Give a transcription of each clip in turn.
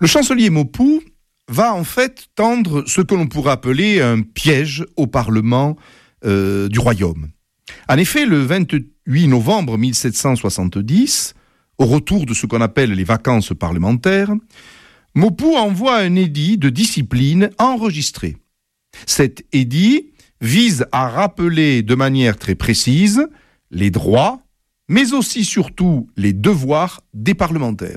Le chancelier Maupoux va en fait tendre ce que l'on pourrait appeler un piège au Parlement du royaume. En effet, le 28 novembre 1770, au retour de ce qu'on appelle les vacances parlementaires, Maupoux envoie un édit de discipline enregistré. Cet édit vise à rappeler de manière très précise les droits, mais aussi surtout les devoirs des parlementaires.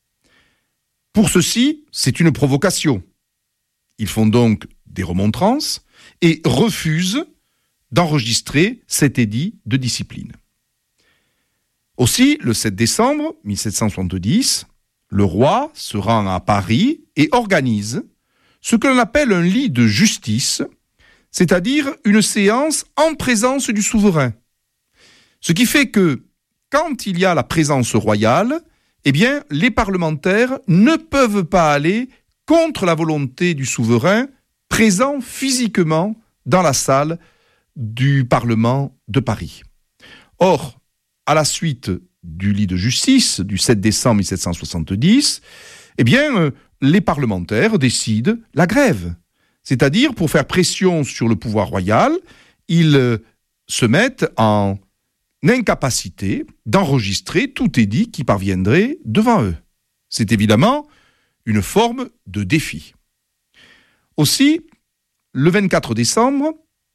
Pour ceux-ci, c'est une provocation. Ils font donc des remontrances et refusent d'enregistrer cet édit de discipline. Aussi, le 7 décembre 1770, le roi se rend à Paris et organise ce que l'on appelle un lit de justice, c'est-à-dire une séance en présence du souverain. Ce qui fait que, quand il y a la présence royale, eh bien, les parlementaires ne peuvent pas aller contre la volonté du souverain présent physiquement dans la salle du Parlement de Paris. Or, à la suite du lit de justice du 7 décembre 1770, eh bien, les parlementaires décident la grève. C'est-à-dire, pour faire pression sur le pouvoir royal, ils se mettent en incapacité d'enregistrer tout édit qui parviendrait devant eux. C'est évidemment une forme de défi. Aussi, le 24 décembre,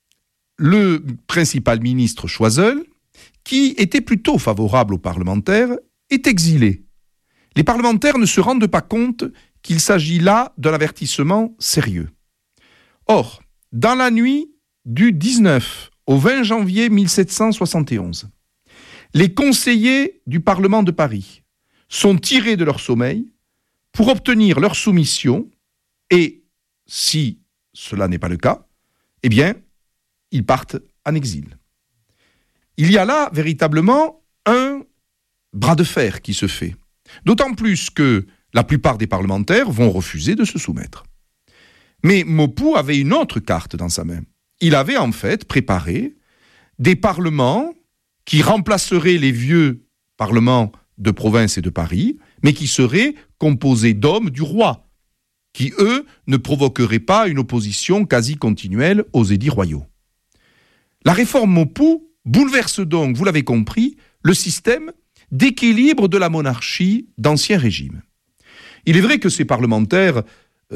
le principal ministre Choiseul, qui était plutôt favorable aux parlementaires, est exilé. Les parlementaires ne se rendent pas compte qu'il s'agit là d'un avertissement sérieux. Or, dans la nuit du 19 au 20 janvier 1771, les conseillers du Parlement de Paris sont tirés de leur sommeil pour obtenir leur soumission et, si cela n'est pas le cas, eh bien, ils partent en exil. Il y a là véritablement un bras de fer qui se fait, d'autant plus que la plupart des parlementaires vont refuser de se soumettre. Mais Maupoux avait une autre carte dans sa main. Il avait en fait préparé des parlements qui remplaceraient les vieux parlements de province et de Paris, mais qui seraient composés d'hommes du roi, qui, eux, ne provoqueraient pas une opposition quasi continuelle aux édits royaux. La réforme Maupoux bouleverse donc, vous l'avez compris, le système d'équilibre de la monarchie d'Ancien Régime. Il est vrai que ces parlementaires,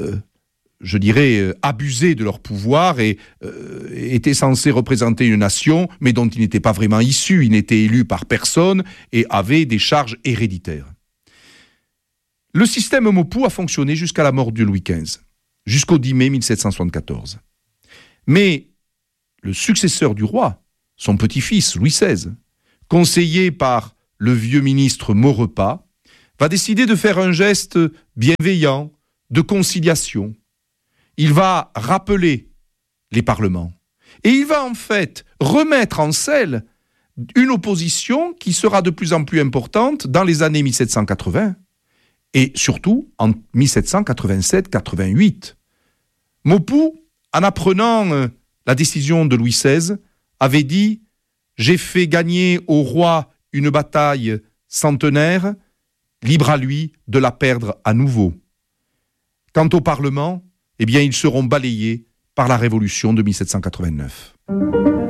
abusaient de leur pouvoir et étaient censés représenter une nation, mais dont ils n'étaient pas vraiment issus. Ils n'étaient élus par personne et avaient des charges héréditaires. Le système Maupoux a fonctionné jusqu'à la mort de Louis XV, jusqu'au 10 mai 1774. Mais le successeur du roi, son petit-fils Louis XVI, conseillé par le vieux ministre Maurepas, va décider de faire un geste bienveillant, de conciliation. Il va rappeler les parlements. Et il va en fait remettre en selle une opposition qui sera de plus en plus importante dans les années 1780 et surtout en 1787-88. Maupoux, en apprenant la décision de Louis XVI, avait dit « J'ai fait gagner au roi une bataille centenaire, libre à lui de la perdre à nouveau. Quant au Parlement, eh bien, ils seront balayés par la Révolution de 1789. »